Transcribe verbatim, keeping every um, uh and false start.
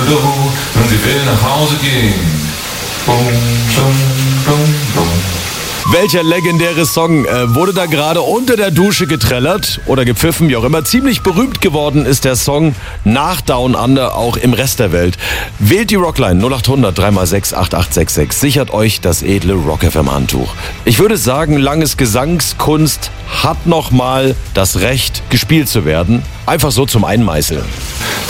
du und sie will nach Hause gehen. Bum, bum, bum, bum. Welcher legendäre Song äh, wurde da gerade unter der Dusche getrellert oder gepfiffen, wie auch immer. Ziemlich berühmt geworden ist der Song nach Down Under auch im Rest der Welt. Wählt die Rockline null acht hundert drei mal sechs acht acht sechs sechs. Sichert euch das edle Rock F M Handtuch. Ich würde sagen, Langes Gesangskunst hat nochmal das Recht, gespielt zu werden. Einfach so zum Einmeißeln.